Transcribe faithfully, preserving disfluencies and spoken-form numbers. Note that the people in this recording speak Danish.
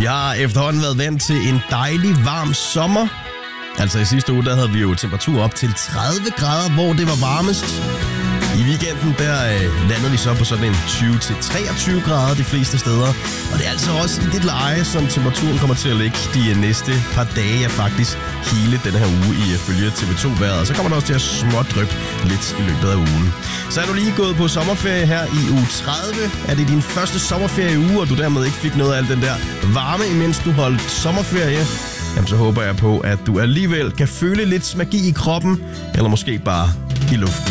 Jeg har efterhånden været vant til en dejlig varm sommer. Altså i sidste uge, der havde vi jo temperatur op til tredive grader, hvor det var varmest. I weekenden, der øh, landede vi så på sådan en tyve til treogtyve grader de fleste steder. Og det er altså også i det leje, som temperaturen kommer til at ligge de næste par dage, ja faktisk hele den her uge ifølge T V to-vejret. Og så kommer der også til at smådryppe lidt i løbet af ugen. Så er du lige gået på sommerferie her i uge tredive. Er det din første sommerferieuge, og du dermed ikke fik noget af al den der varme, imens du holdt sommerferie? Jamen så håber jeg på, at du alligevel kan føle lidt magi i kroppen, eller måske bare i luften.